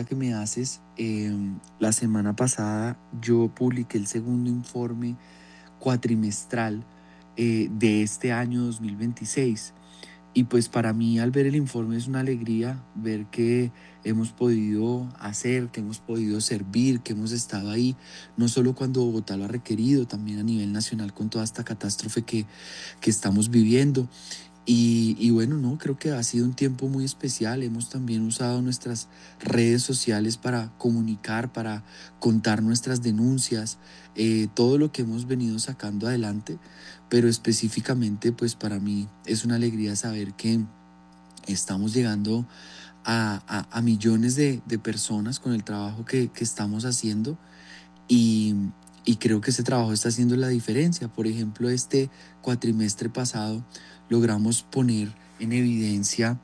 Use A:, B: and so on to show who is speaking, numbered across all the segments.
A: pregunta que me haces, la semana pasada yo publiqué el segundo informe cuatrimestral de este año 2026. Y pues para mí al ver el informe es una alegría ver que hemos podido hacer, que hemos podido servir, que hemos estado ahí, no solo cuando Bogotá lo ha requerido, también a nivel nacional con toda esta catástrofe que estamos viviendo. Y bueno, no, creo que ha sido un tiempo muy especial. Hemos también usado nuestras redes sociales para comunicar, para contar nuestras denuncias, todo lo que hemos venido sacando adelante. Pero específicamente, pues para mí es una alegría saber que estamos llegando a millones de personas con el trabajo que estamos haciendo y, y creo que ese trabajo está haciendo la diferencia. Por ejemplo, este cuatrimestre pasado logramos poner en evidencia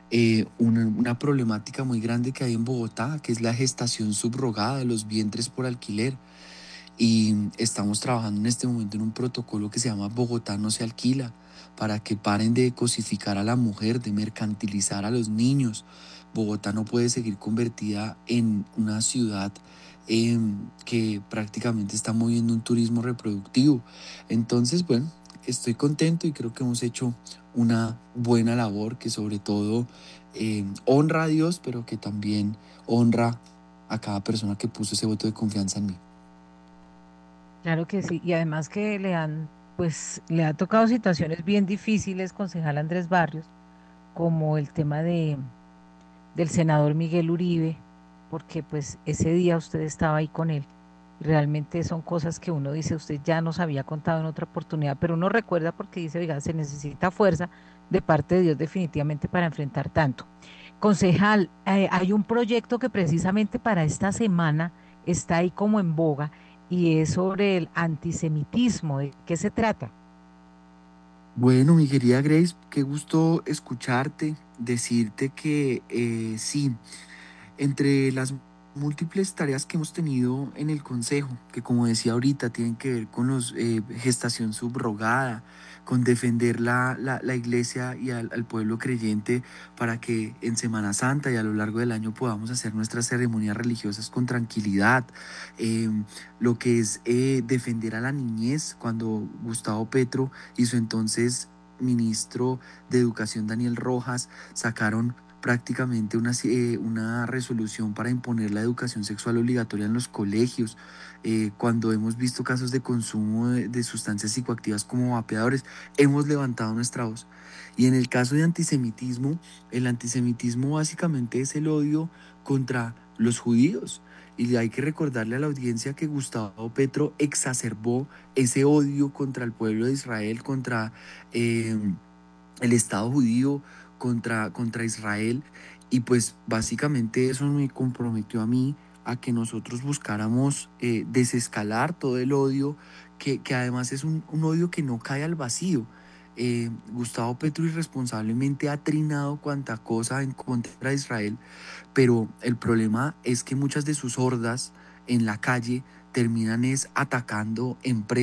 A: una problemática muy grande que hay en Bogotá, que es la gestación subrogada, los vientres por alquiler. Y estamos trabajando en este momento en un protocolo que se llama Bogotá no se alquila, para que paren de cosificar a la mujer, de mercantilizar a los niños. Bogotá no puede seguir convertida en una ciudad que prácticamente está moviendo un turismo reproductivo. Entonces, bueno, estoy contento y creo que hemos hecho una buena labor que sobre todo honra a Dios, pero que también honra a cada persona que puso ese voto de confianza en mí.
B: Claro que sí, y además que pues, le ha tocado situaciones bien difíciles, concejal Andrés Barrios, como el tema del senador Miguel Uribe, porque pues ese día usted estaba ahí con él. Realmente son cosas que uno dice, usted ya nos había contado en otra oportunidad, pero uno recuerda porque dice, oiga, se necesita fuerza de parte de Dios definitivamente para enfrentar tanto. Concejal, hay un proyecto que precisamente para esta semana está ahí como en boga y es sobre el antisemitismo. ¿De qué se trata?
A: Bueno, mi querida Grace, qué gusto escucharte, decirte que sí, entre las múltiples tareas que hemos tenido en el Consejo, que como decía ahorita, tienen que ver con los gestación subrogada, con defender la iglesia y al pueblo creyente para que en Semana Santa y a lo largo del año podamos hacer nuestras ceremonias religiosas con tranquilidad. eh, lo que es defender a la niñez, cuando Gustavo Petro y su entonces ministro de Educación Daniel Rojas sacaron prácticamente una resolución para imponer la educación sexual obligatoria en los colegios, cuando hemos visto casos de consumo de sustancias psicoactivas como vapeadores, hemos levantado nuestra voz. Y en el caso de antisemitismo, el antisemitismo básicamente es el odio contra los judíos. Y hay que recordarle a la audiencia que Gustavo Petro exacerbó ese odio contra el pueblo de Israel, contra eh, el Estado judío, contra Israel. Y pues básicamente eso me comprometió a mí a que nosotros buscáramos desescalar todo el odio, que además es un odio que no cae al vacío. Gustavo Petro irresponsablemente ha trinado cuanta cosa en contra de Israel, pero el problema es que muchas de sus hordas en la calle terminan es atacando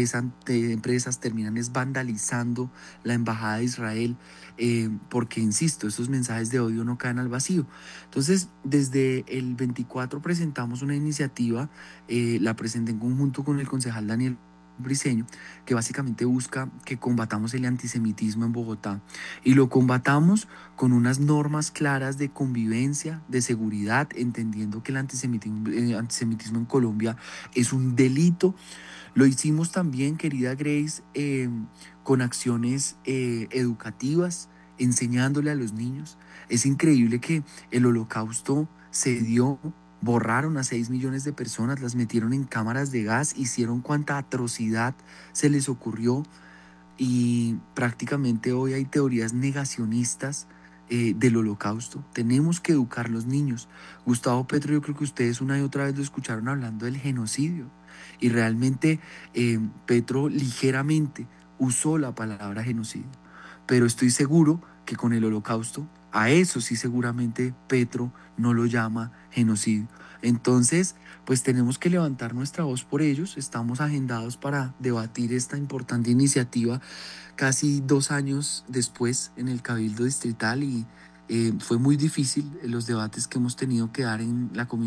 A: empresas, terminan es vandalizando la embajada de Israel, porque, insisto, esos mensajes de odio no caen al vacío. Entonces, desde el 24 presentamos una iniciativa, la presenté en conjunto con el concejal Daniel Briceño, que básicamente busca que combatamos el antisemitismo en Bogotá y lo combatamos con unas normas claras de convivencia, de seguridad, entendiendo que el antisemitismo en Colombia es un delito. Lo hicimos también, querida Grace, con acciones educativas, enseñándole a los niños. Es increíble que el holocausto se dio, borraron a 6 millones de personas, las metieron en cámaras de gas, hicieron cuanta atrocidad se les ocurrió, y prácticamente hoy hay teorías negacionistas del holocausto. Tenemos que educar a los niños. Gustavo Petro, yo creo que ustedes una y otra vez lo escucharon hablando del genocidio y realmente Petro ligeramente usó la palabra genocidio, pero estoy seguro que con el holocausto, a eso sí seguramente Petro no lo llama genocidio. Entonces, pues tenemos que levantar nuestra voz por ellos. Estamos agendados para debatir esta importante iniciativa casi 2 años después en el Cabildo Distrital, y fue muy difícil los debates que hemos tenido que dar en la Comisión